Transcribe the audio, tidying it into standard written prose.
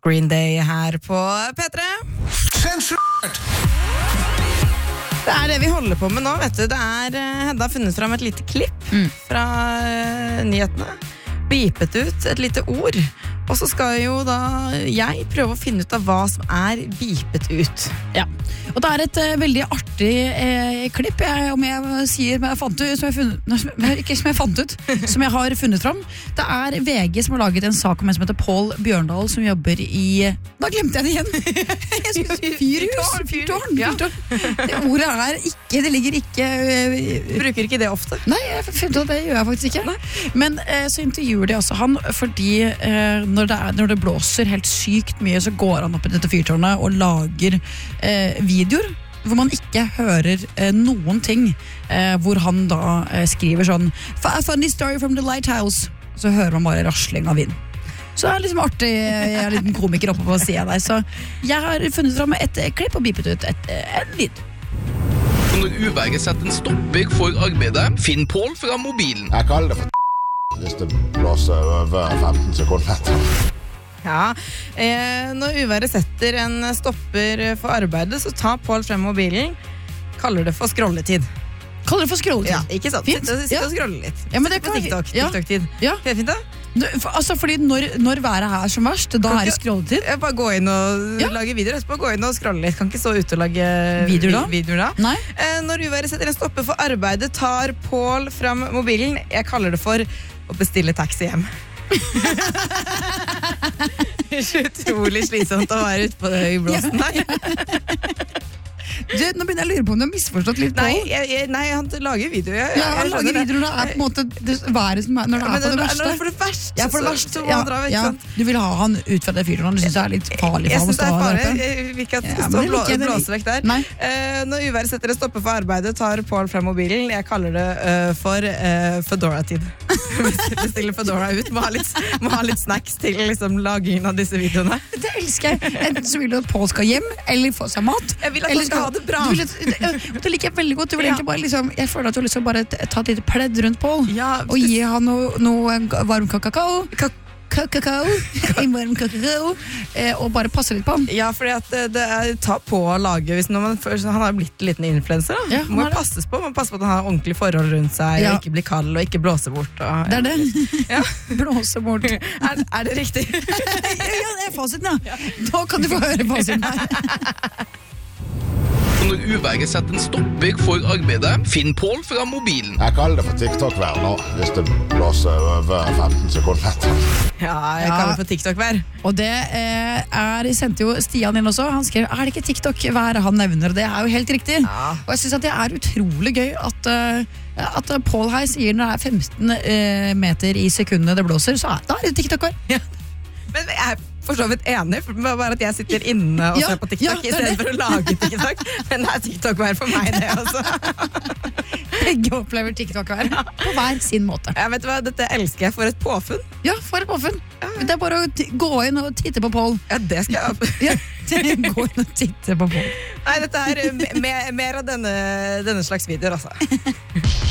Green Day her på P3. Sensurert! Det det vi holder på med nå, vet du. Det Hedda har funnet fram et lite klipp fra nyhetene. Bipet ut et lite ord. Og så skal jo da jeg prøve å finne ut av hva som bipet ut. Ja, og det et veldig artig klipp, om jeg sier som jeg har funnet fram. Det VG som har laget en sak om en som heter Paul Bjørndal, som jobber i... Da glemte jeg det igjen! Jeg skulle si fyrtårn. Ja. Det ordet ikke, det ligger ikke... Bruker ikke det ofte? Nei, jeg funnet ut at det gjør jeg faktisk ikke. Nei. Men så intervjuer de også han, fordi når det blåser helt sykt mye, så går han opp i dette fyrtårnet og lager videoer hvor man ikke hører noen ting, hvor han da skriver sånn "A funny story from the lighthouse", så hører man bare rasling av vind. Så det liksom artig, jeg en liten komiker oppe på siden der, så jeg har funnet fram et klipp og bipet ut en lyd. Når uværet setter en stopper for arbeidet, finn Paul fra mobilen. Jeg kaller det for hvis det blåser over 15 sekunder. Ja, når uværet setter en stopper for arbeidet, så tar Paul frem mobilen, kaller det for scrolletid. Kaller det for scrolletid? Ja, ikke sant? Fint. Sitte og scrolle litt. Ja, men det på TikTok-tid. Ja. Fint da? Altså, fordi når været som verst, da det scrolletid. Bare gå inn og lage videoer, bare gå inn og scrolle litt. Kan ikke stå ute og lage videoer da. Nei. Når uværet setter en stopper for arbeidet, tar Paul frem mobilen. Jeg kaller det for å bestille taxi hjem. Det utrolig slitsomt å være ute på det i blåsen her. Nå begynner jeg å lure på om du har misforstått litt på. Nei, han lager video. Han lager videoer når det på en måte det været som når det på det verste. For det verste. Ja, for det verste. Så må han dra vekk, sant? Du vil ha han ut fra det fyrtårnet. Du synes det litt farlig for han å stå der oppe. Jeg vil ikke at det skal stå og blåse vekk der. Når uværet setter en stopper for arbeidet, tar Paul frem mobilen. Jeg kaller det for Fedora-tid. Bestiller Fedora ut. Må ha litt snacks til liksom, lagingen av disse videoene. Det elsker jeg. Enten så vil du at Paul skal hjem, eller få seg mat. Jeg vil at han skal ha det bra. Det liker jeg veldig godt. Du vil egentlig bare liksom, jeg føler at du liksom bare ta et lite pledd rundt Paul og gi han noe varm kakao en varm kakao og bare passe litt på han. Ja, fordi at det ta på å lage hvis han har blitt en liten influencer da. Må passes på, man passer på at han har ordentlig forhold rundt seg og ikke blir kald og ikke blåser bort det det. Ja. Blåser bort. Det riktig? Ja, det fasiten, ja. Da kan du få høre fasiten her. Når uværet setter en stopper for arbeidet, finn Paul fra mobilen. Jeg kaller det for TikTok-vær nå, hvis det blåser over 15 sekunder. Ja, jeg kaller det for TikTok-vær. Og det sendte jo Stian inn også. Han skrev, det ikke TikTok-vær han nevner? Og det jo helt riktig. Ja. Og jeg synes at det utrolig gøy at Paul her sier når det 15 meter i sekundet det blåser, så da det TikTok-vær. Ja. Men jeg for så vidt enig, bare at jeg sitter inne og ser på TikTok i stedet for å lage TikTok. Men det TikTok-vær for meg, det også. Begge opplever TikTok-vær på hver sin måte. Ja, vet du hva, dette elsker jeg for et påfunn. Ja, for et påfunn. Det bare å gå inn og titte på Paul. Ja, det skal jeg. Gå inn og titte på Paul. Nei, dette mer av denne slags videoer, altså.